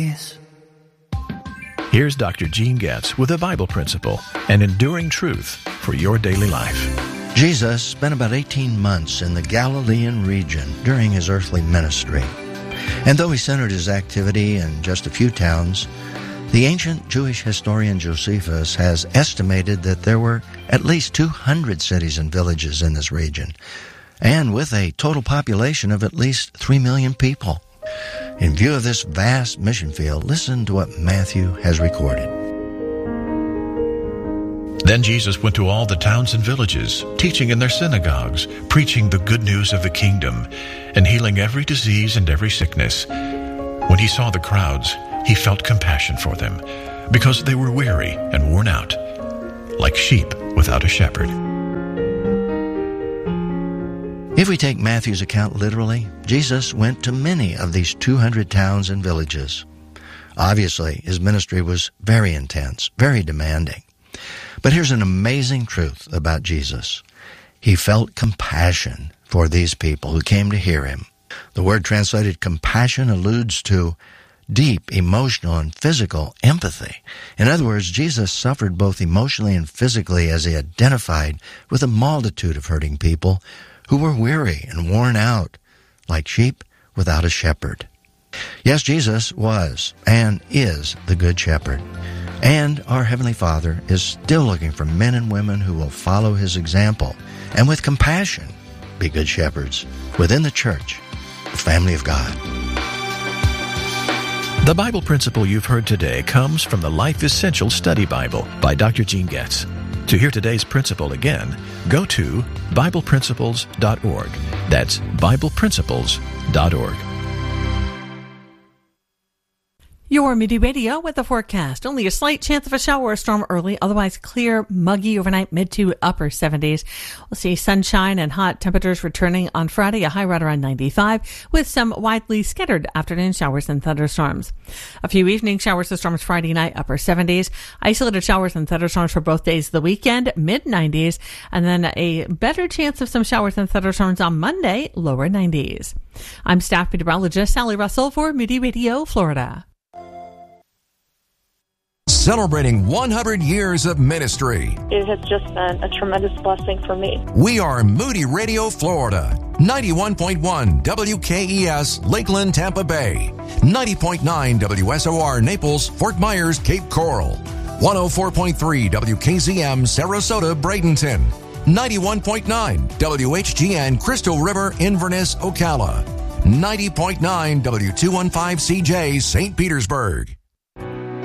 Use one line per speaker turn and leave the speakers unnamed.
Here's Dr. Gene Getz with a Bible principle, an enduring truth for your daily life.
Jesus spent about 18 months in the Galilean region during his earthly ministry. And though he centered his activity in just a few towns, the ancient Jewish historian Josephus has estimated that there were at least 200 cities and villages in this region, and with a total population of at least 3 million people. In view of this vast mission field, listen to what Matthew has recorded.
Then Jesus went to all the towns and villages, teaching in their synagogues, preaching the good news of the kingdom, and healing every disease and every sickness. When he saw the crowds, he felt compassion for them, because they were weary and worn out, like sheep without a shepherd.
If we take Matthew's account literally, Jesus went to many of these 200 towns and villages. Obviously, his ministry was very intense, very demanding. But here's an amazing truth about Jesus. He felt compassion for these people who came to hear him. The word translated compassion alludes to deep emotional and physical empathy. In other words, Jesus suffered both emotionally and physically as he identified with a multitude of hurting people who were weary and worn out, like sheep without a shepherd. Yes, Jesus was and is the Good Shepherd. And our Heavenly Father is still looking for men and women who will follow his example and with compassion be good shepherds within the church, the family of God.
The Bible principle you've heard today comes from the Life Essential Study Bible by Dr. Gene Getz. To hear today's principle again, go to BiblePrinciples.org. That's BiblePrinciples.org.
Your Midi Radio with the forecast. Only a slight chance of a shower or storm early, otherwise clear, muggy overnight, mid to upper 70s. We'll see sunshine and hot temperatures returning on Friday, a high right around 95, with some widely scattered afternoon showers and thunderstorms. A few evening showers and storms Friday night, upper 70s. Isolated showers and thunderstorms for both days of the weekend, mid 90s, and then a better chance of some showers and thunderstorms on Monday, lower 90s. I'm staff meteorologist Sally Russell for Midi Radio, Florida.
Celebrating 100 years of ministry.
It has just been a tremendous blessing for me.
We are Moody Radio, Florida. 91.1 WKES, Lakeland, Tampa Bay. 90.9 WSOR, Naples, Fort Myers, Cape Coral. 104.3 WKZM, Sarasota, Bradenton. 91.9 WHGN, Crystal River, Inverness, Ocala. 90.9 W215CJ, St. Petersburg.